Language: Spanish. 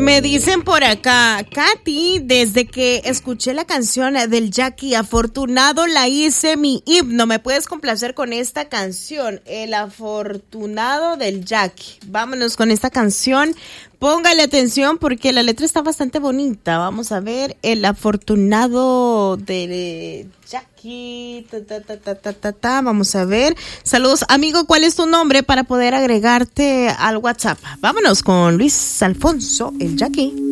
Me dicen por acá, Katy, desde que escuché la canción del Jackie Afortunado la hice mi himno. ¿Me puedes complacer con esta canción? El Afortunado del Jackie. Vámonos con esta canción. Póngale atención porque la letra está bastante bonita. Vamos a ver, El Afortunado de Jackie. Vamos a ver. Saludos, amigo. ¿Cuál es tu nombre para poder agregarte al WhatsApp? Vámonos con Luis Alfonso, el Jackie.